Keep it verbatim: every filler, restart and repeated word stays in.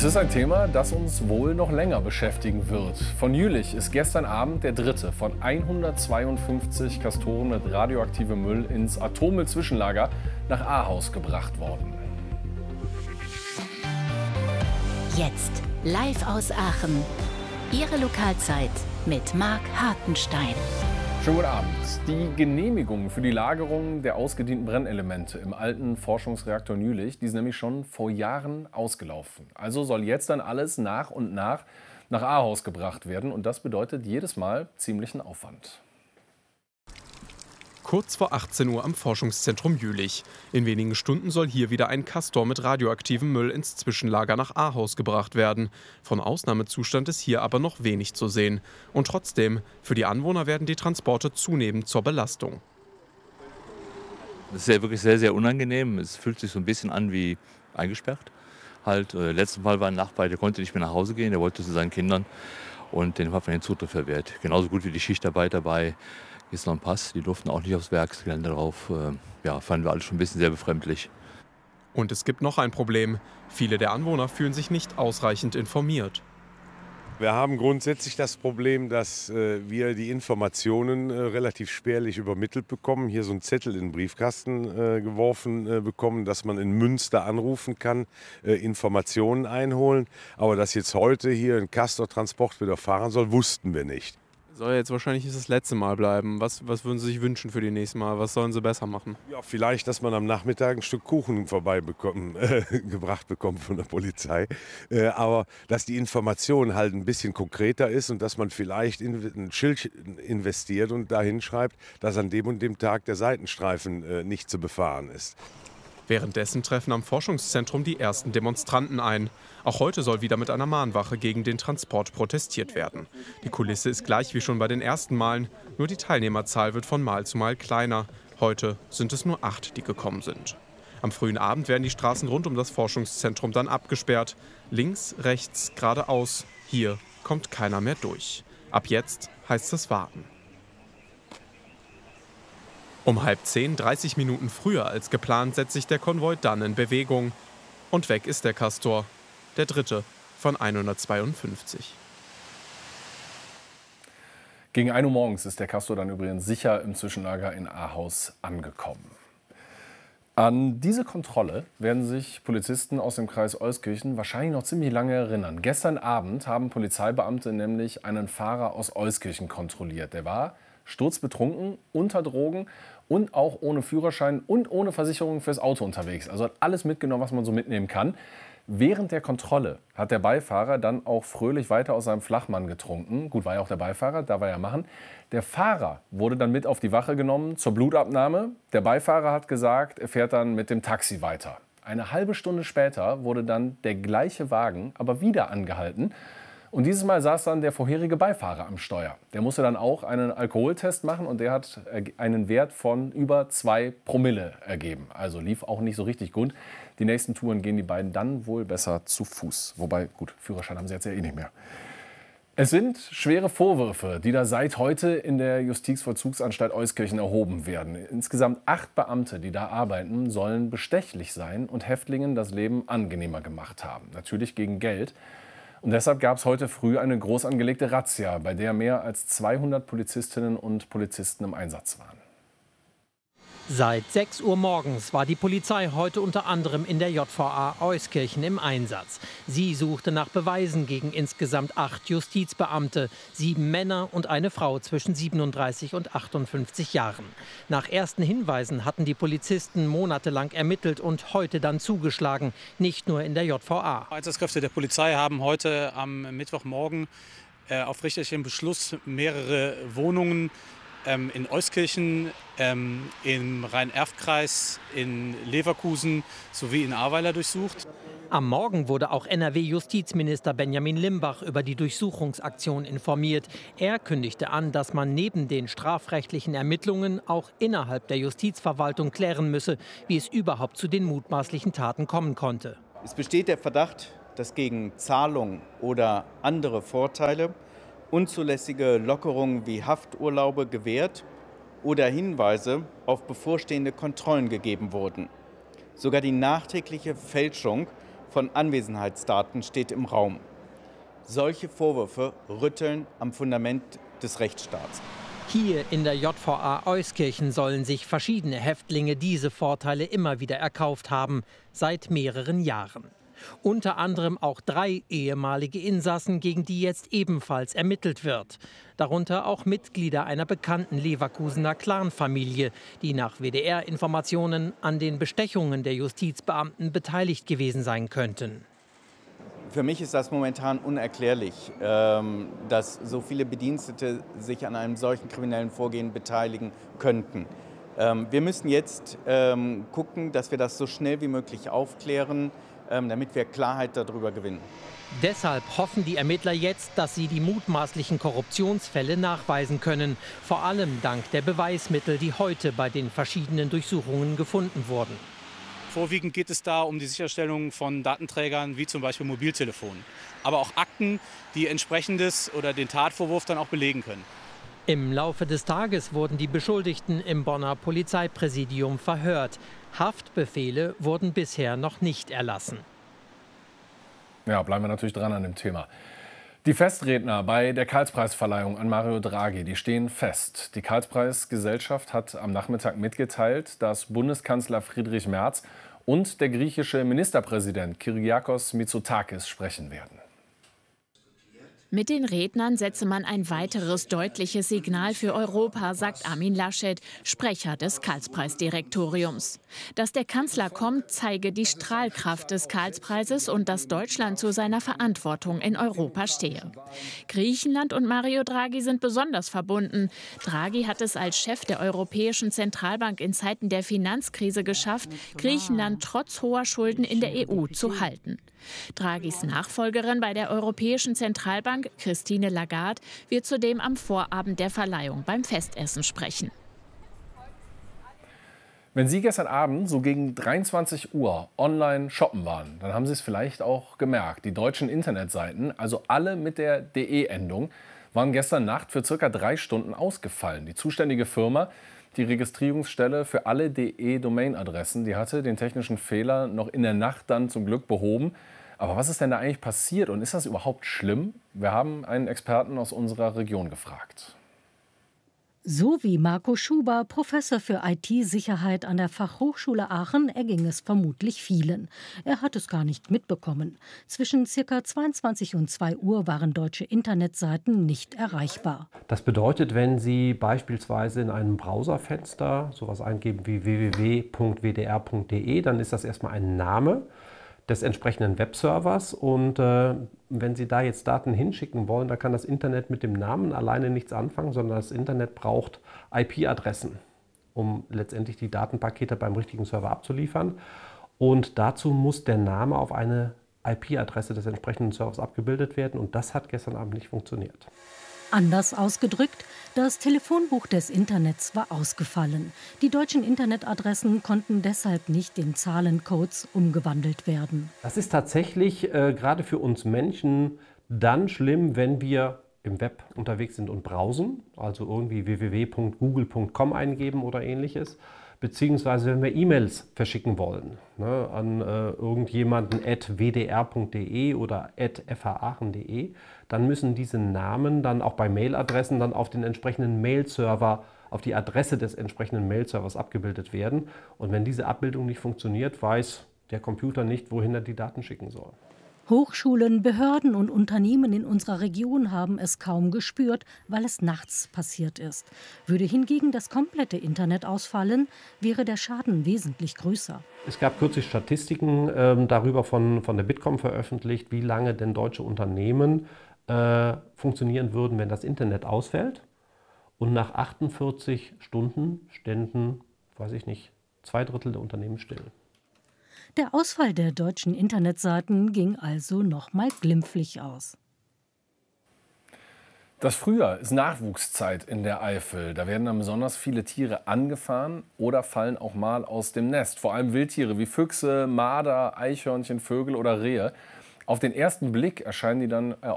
Es ist ein Thema, das uns wohl noch länger beschäftigen wird. Von Jülich ist gestern Abend der dritte von hundertzweiundfünfzig Castoren mit radioaktivem Müll ins Atommüll-Zwischenlager nach Ahaus gebracht worden. Jetzt live aus Aachen. Ihre Lokalzeit mit Marc Hartenstein. Schönen guten Abend. Die Genehmigung für die Lagerung der ausgedienten Brennelemente im alten Forschungsreaktor Jülich, die ist nämlich schon vor Jahren ausgelaufen. Also soll jetzt dann alles nach und nach nach Ahaus gebracht werden. Und das bedeutet jedes Mal ziemlichen Aufwand. Kurz vor achtzehn Uhr am Forschungszentrum Jülich. In wenigen Stunden soll hier wieder ein Castor mit radioaktivem Müll ins Zwischenlager nach Ahaus gebracht werden. Von Ausnahmezustand ist hier aber noch wenig zu sehen. Und trotzdem, für die Anwohner werden die Transporte zunehmend zur Belastung. Das ist ja wirklich sehr, sehr unangenehm. Es fühlt sich so ein bisschen an wie eingesperrt. Halt, äh, letzten Mal war ein Nachbar, der konnte nicht mehr nach Hause gehen, der wollte zu seinen Kindern und den hat man den Zutritt verwehrt. Genauso gut wie die Schichtarbeit dabei. Hier ist noch ein Pass, die durften auch nicht aufs Werksgelände drauf. Ja, fanden wir alles schon ein bisschen sehr befremdlich. Und es gibt noch ein Problem. Viele der Anwohner fühlen sich nicht ausreichend informiert. Wir haben grundsätzlich das Problem, dass äh, wir die Informationen äh, relativ spärlich übermittelt bekommen. Hier so einen Zettel in den Briefkasten äh, geworfen äh, bekommen, dass man in Münster anrufen kann, äh, Informationen einholen. Aber dass jetzt heute hier ein Castor-Transport wieder fahren soll, wussten wir nicht. Soll jetzt wahrscheinlich das letzte Mal bleiben. Was, was würden Sie sich wünschen für die nächste Mal? Was sollen Sie besser machen? Ja, vielleicht, dass man am Nachmittag ein Stück Kuchen vorbeigebracht äh, gebracht bekommt von der Polizei. Äh, aber dass die Information halt ein bisschen konkreter ist und dass man vielleicht in ein Schild investiert und dahin schreibt, dass an dem und dem Tag der Seitenstreifen äh, nicht zu befahren ist. Währenddessen treffen am Forschungszentrum die ersten Demonstranten ein. Auch heute soll wieder mit einer Mahnwache gegen den Transport protestiert werden. Die Kulisse ist gleich wie schon bei den ersten Malen, nur die Teilnehmerzahl wird von Mal zu Mal kleiner. Heute sind es nur acht, die gekommen sind. Am frühen Abend werden die Straßen rund um das Forschungszentrum dann abgesperrt. Links, rechts, geradeaus. Hier kommt keiner mehr durch. Ab jetzt heißt es warten. Um halb zehn, dreißig Minuten früher als geplant, setzt sich der Konvoi dann in Bewegung. Und weg ist der Castor, der dritte von hundertzweiundfünfzig. Gegen ein Uhr morgens ist der Castor dann übrigens sicher im Zwischenlager in Ahaus angekommen. An diese Kontrolle werden sich Polizisten aus dem Kreis Euskirchen wahrscheinlich noch ziemlich lange erinnern. Gestern Abend haben Polizeibeamte nämlich einen Fahrer aus Euskirchen kontrolliert. Der war sturzbetrunken, unter Drogen und auch ohne Führerschein und ohne Versicherung fürs Auto unterwegs. Also hat alles mitgenommen, was man so mitnehmen kann. Während der Kontrolle hat der Beifahrer dann auch fröhlich weiter aus seinem Flachmann getrunken. Gut, war ja auch der Beifahrer, da war ja machen. Der Fahrer wurde dann mit auf die Wache genommen zur Blutabnahme. Der Beifahrer hat gesagt, er fährt dann mit dem Taxi weiter. Eine halbe Stunde später wurde dann der gleiche Wagen aber wieder angehalten. Und dieses Mal saß dann der vorherige Beifahrer am Steuer. Der musste dann auch einen Alkoholtest machen und der hat einen Wert von über zwei Promille ergeben. Also lief auch nicht so richtig gut. Die nächsten Touren gehen die beiden dann wohl besser zu Fuß. Wobei, gut, Führerschein haben sie jetzt ja eh nicht mehr. Es sind schwere Vorwürfe, die da seit heute in der Justizvollzugsanstalt Euskirchen erhoben werden. Insgesamt acht Beamte, die da arbeiten, sollen bestechlich sein und Häftlingen das Leben angenehmer gemacht haben. Natürlich gegen Geld. Und deshalb gab es heute früh eine groß angelegte Razzia, bei der mehr als zweihundert Polizistinnen und Polizisten im Einsatz waren. Seit sechs Uhr morgens war die Polizei heute unter anderem in der J V A Euskirchen im Einsatz. Sie suchte nach Beweisen gegen insgesamt acht Justizbeamte, sieben Männer und eine Frau zwischen siebenunddreißig und achtundfünfzig Jahren. Nach ersten Hinweisen hatten die Polizisten monatelang ermittelt und heute dann zugeschlagen, nicht nur in der J V A. Einsatzkräfte der Polizei haben heute am Mittwochmorgen äh, auf richterlichen Beschluss mehrere Wohnungen ähm, in Euskirchen, ähm, im Rhein-Erft-Kreis, in Leverkusen sowie in Ahrweiler durchsucht. Am Morgen wurde auch N R W-Justizminister Benjamin Limbach über die Durchsuchungsaktion informiert. Er kündigte an, dass man neben den strafrechtlichen Ermittlungen auch innerhalb der Justizverwaltung klären müsse, wie es überhaupt zu den mutmaßlichen Taten kommen konnte. Es besteht der Verdacht, dass gegen Zahlung oder andere Vorteile unzulässige Lockerungen wie Hafturlaube gewährt oder Hinweise auf bevorstehende Kontrollen gegeben wurden. Sogar die nachträgliche Fälschung von Anwesenheitsdaten steht im Raum. Solche Vorwürfe rütteln am Fundament des Rechtsstaats. Hier in der J V A Euskirchen sollen sich verschiedene Häftlinge diese Vorteile immer wieder erkauft haben, seit mehreren Jahren. Unter anderem auch drei ehemalige Insassen, gegen die jetzt ebenfalls ermittelt wird. Darunter auch Mitglieder einer bekannten Leverkusener Clanfamilie, die nach W D R-Informationen an den Bestechungen der Justizbeamten beteiligt gewesen sein könnten. Für mich ist das momentan unerklärlich, ähm, dass so viele Bedienstete sich an einem solchen kriminellen Vorgehen beteiligen könnten. Ähm, wir müssen jetzt ähm, gucken, dass wir das so schnell wie möglich aufklären, ähm, damit wir Klarheit darüber gewinnen. Deshalb hoffen die Ermittler jetzt, dass sie die mutmaßlichen Korruptionsfälle nachweisen können. Vor allem dank der Beweismittel, die heute bei den verschiedenen Durchsuchungen gefunden wurden. Vorwiegend geht es da um die Sicherstellung von Datenträgern wie zum Beispiel Mobiltelefonen, aber auch Akten, die entsprechendes oder den Tatvorwurf dann auch belegen können. Im Laufe des Tages wurden die Beschuldigten im Bonner Polizeipräsidium verhört. Haftbefehle wurden bisher noch nicht erlassen. Ja, bleiben wir natürlich dran an dem Thema. Die Festredner bei der Karlspreisverleihung an Mario Draghi, die stehen fest. Die Karlspreisgesellschaft hat am Nachmittag mitgeteilt, dass Bundeskanzler Friedrich Merz und der griechische Ministerpräsident Kyriakos Mitsotakis sprechen werden. Mit den Rednern setze man ein weiteres deutliches Signal für Europa, sagt Armin Laschet, Sprecher des Karlspreisdirektoriums. Dass der Kanzler kommt, zeige die Strahlkraft des Karlspreises und dass Deutschland zu seiner Verantwortung in Europa stehe. Griechenland und Mario Draghi sind besonders verbunden. Draghi hat es als Chef der Europäischen Zentralbank in Zeiten der Finanzkrise geschafft, Griechenland trotz hoher Schulden in der E U zu halten. Draghis Nachfolgerin bei der Europäischen Zentralbank, Christine Lagarde, wird zudem am Vorabend der Verleihung beim Festessen sprechen. Wenn Sie gestern Abend so gegen dreiundzwanzig Uhr online shoppen waren, dann haben Sie es vielleicht auch gemerkt. Die deutschen Internetseiten, also alle mit der D E-Endung, waren gestern Nacht für circa drei Stunden ausgefallen. Die zuständige Firma, die Registrierungsstelle für alle D E-Domain-Adressen, die hatte den technischen Fehler noch in der Nacht dann zum Glück behoben. Aber was ist denn da eigentlich passiert und ist das überhaupt schlimm? Wir haben einen Experten aus unserer Region gefragt. So wie Marco Schuber, Professor für I T-Sicherheit an der Fachhochschule Aachen, erging es vermutlich vielen. Er hat es gar nicht mitbekommen. Zwischen ca. zweiundzwanzig und zwei Uhr waren deutsche Internetseiten nicht erreichbar. Das bedeutet, wenn Sie beispielsweise in einem Browserfenster sowas eingeben wie w w w punkt w d r punkt d e, dann ist das erstmal ein Name des entsprechenden Webservers und äh, wenn Sie da jetzt Daten hinschicken wollen, dann kann das Internet mit dem Namen alleine nichts anfangen, sondern das Internet braucht I P-Adressen, um letztendlich die Datenpakete beim richtigen Server abzuliefern. Und dazu muss der Name auf eine I P-Adresse des entsprechenden Servers abgebildet werden und das hat gestern Abend nicht funktioniert. Anders ausgedrückt, das Telefonbuch des Internets war ausgefallen. Die deutschen Internetadressen konnten deshalb nicht in Zahlencodes umgewandelt werden. Das ist tatsächlich äh, gerade für uns Menschen dann schlimm, wenn wir im Web unterwegs sind und browsen, also irgendwie w w w punkt google punkt com eingeben oder ähnliches, beziehungsweise wenn wir E-Mails verschicken wollen, ne, an äh, irgendjemanden at w d r punkt d e oder at f h aachen punkt d e, dann müssen diese Namen dann auch bei Mailadressen dann auf den entsprechenden Mail-Server, auf die Adresse des entsprechenden Mail-Servers abgebildet werden. Und wenn diese Abbildung nicht funktioniert, weiß der Computer nicht, wohin er die Daten schicken soll. Hochschulen, Behörden und Unternehmen in unserer Region haben es kaum gespürt, weil es nachts passiert ist. Würde hingegen das komplette Internet ausfallen, wäre der Schaden wesentlich größer. Es gab kürzlich Statistiken äh, darüber von, von der Bitkom veröffentlicht, wie lange denn deutsche Unternehmen äh, funktionieren würden, wenn das Internet ausfällt. Und nach achtundvierzig Stunden ständen, weiß ich nicht, zwei Drittel der Unternehmen still. Der Ausfall der deutschen Internetseiten ging also noch mal glimpflich aus. Das Frühjahr ist Nachwuchszeit in der Eifel. Da werden dann besonders viele Tiere angefahren oder fallen auch mal aus dem Nest. Vor allem Wildtiere wie Füchse, Marder, Eichhörnchen, Vögel oder Rehe. Auf den ersten Blick erscheinen die dann